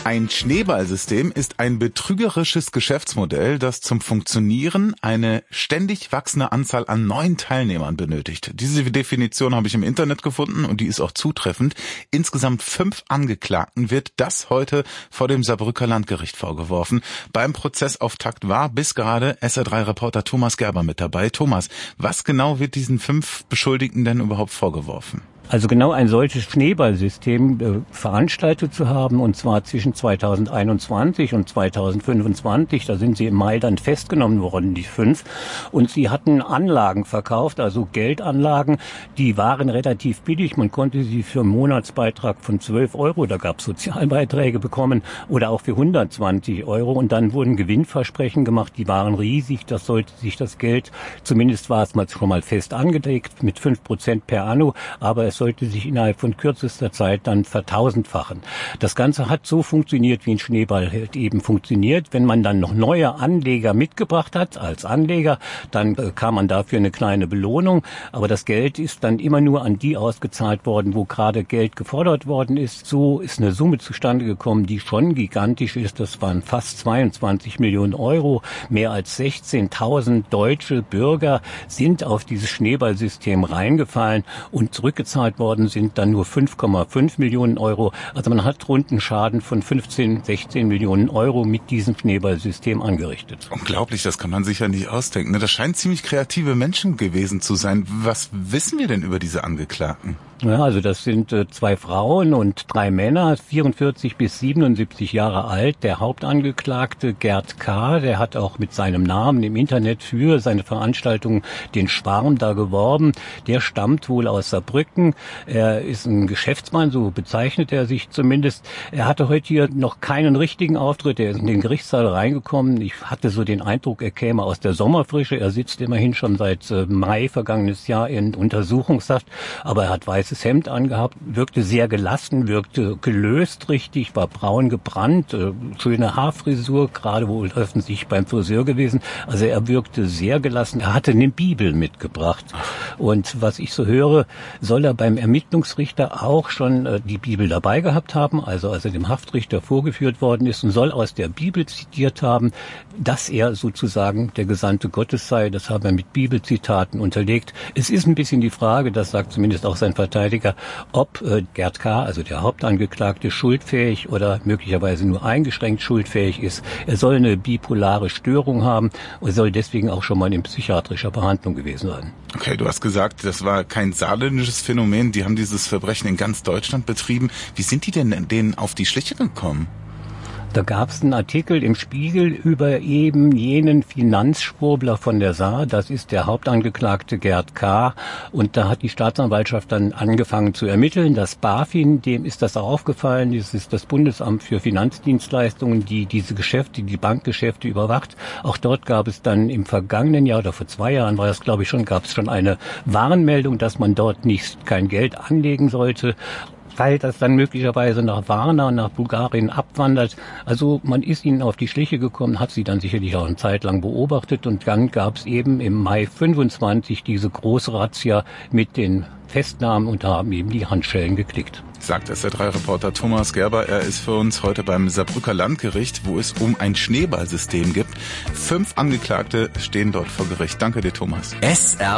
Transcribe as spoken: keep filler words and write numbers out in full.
Ein Schneeballsystem ist ein betrügerisches Geschäftsmodell, das zum Funktionieren eine ständig wachsende Anzahl an neuen Teilnehmern benötigt. Diese Definition habe ich im Internet gefunden und die ist auch zutreffend. Insgesamt fünf Angeklagten wird das heute vor dem Saarbrücker Landgericht vorgeworfen. Beim Prozessauftakt war bis gerade S R drei Reporter Thomas Gerber mit dabei. Thomas, was genau wird diesen fünf Beschuldigten denn überhaupt vorgeworfen? Also genau ein solches Schneeballsystem äh, veranstaltet zu haben, und zwar zwischen zweitausendeinundzwanzig und zweitausendfünfundzwanzig. Da sind sie im Mai dann festgenommen worden, die fünf. Und sie hatten Anlagen verkauft, also Geldanlagen. Die waren relativ billig. Man konnte sie für einen Monatsbeitrag von zwölf Euro, da gab es Sozialbeiträge, bekommen, oder auch für hundertzwanzig Euro. Und dann wurden Gewinnversprechen gemacht, die waren riesig. Das sollte sich das Geld, zumindest war es mal schon mal fest angelegt, mit fünf Prozent per anno, aber es sollte sich innerhalb von kürzester Zeit dann vertausendfachen. Das Ganze hat so funktioniert, wie ein Schneeball halt eben funktioniert. Wenn man dann noch neue Anleger mitgebracht hat, als Anleger, dann äh, kam man dafür eine kleine Belohnung. Aber das Geld ist dann immer nur an die ausgezahlt worden, wo gerade Geld gefordert worden ist. So ist eine Summe zustande gekommen, die schon gigantisch ist. Das waren fast zweiundzwanzig Millionen Euro. Mehr als sechzehntausend deutsche Bürger sind auf dieses Schneeballsystem reingefallen, und zurückgezahlt worden sind dann nur fünf Komma fünf Millionen Euro. Also man hat rund einen Schaden von fünfzehn, sechzehn Millionen Euro mit diesem Schneeballsystem angerichtet. Unglaublich, das kann man sich ja nicht ausdenken. Das scheinen ziemlich kreative Menschen gewesen zu sein. Was wissen wir denn über diese Angeklagten? Ja, also das sind äh, zwei Frauen und drei Männer, vierundvierzig bis siebenundsiebzig Jahre alt. Der Hauptangeklagte Gerd K., der hat auch mit seinem Namen im Internet für seine Veranstaltung den Schwarm da geworben. Der stammt wohl aus Saarbrücken. Er ist ein Geschäftsmann, so bezeichnet er sich zumindest. Er hatte heute hier noch keinen richtigen Auftritt. Er ist in den Gerichtssaal reingekommen. Ich hatte so den Eindruck, er käme aus der Sommerfrische. Er sitzt immerhin schon seit äh, Mai vergangenes Jahr in Untersuchungshaft, aber er hat weißes Hemd angehabt, wirkte sehr gelassen, wirkte gelöst richtig, war braun gebrannt, äh, schöne Haarfrisur, gerade wohl öffentlich beim Friseur gewesen. Also er wirkte sehr gelassen. Er hatte eine Bibel mitgebracht. Und was ich so höre, soll er beim Ermittlungsrichter auch schon äh, die Bibel dabei gehabt haben, also als er dem Haftrichter vorgeführt worden ist, und soll aus der Bibel zitiert haben, dass er sozusagen der Gesandte Gottes sei. Das haben wir mit Bibelzitaten unterlegt. Es ist ein bisschen die Frage, das sagt zumindest auch sein Verteidiger, ob äh, Gerd K., also der Hauptangeklagte, schuldfähig oder möglicherweise nur eingeschränkt schuldfähig ist. Er soll eine bipolare Störung haben und soll deswegen auch schon mal in psychiatrischer Behandlung gewesen sein. Okay, du hast gesagt, das war kein saarländisches Phänomen. Die haben dieses Verbrechen in ganz Deutschland betrieben. Wie sind die denn denen auf die Schliche gekommen? Da gab es einen Artikel im Spiegel über eben jenen Finanzschwurbler von der Saar. Das ist der Hauptangeklagte Gerd K. Und da hat die Staatsanwaltschaft dann angefangen zu ermitteln. Das BaFin, dem ist das auch aufgefallen. Das ist das Bundesamt für Finanzdienstleistungen, die diese Geschäfte, die Bankgeschäfte überwacht. Auch dort gab es dann im vergangenen Jahr, oder vor zwei Jahren war das, glaube ich schon, gab es schon eine Warnmeldung, dass man dort nicht kein Geld anlegen sollte, weil das dann möglicherweise nach Varna, nach Bulgarien abwandert. Also man ist ihnen auf die Schliche gekommen, hat sie dann sicherlich auch eine Zeit lang beobachtet, und dann gab es eben im Mai fünfundzwanzig diese große Razzia mit den Festnahmen und haben eben die Handschellen geklickt. Sagt S R drei Reporter Thomas Gerber. Er ist für uns heute beim Saarbrücker Landgericht, wo es um ein Schneeballsystem gibt. Fünf Angeklagte stehen dort vor Gericht. Danke dir, Thomas. S R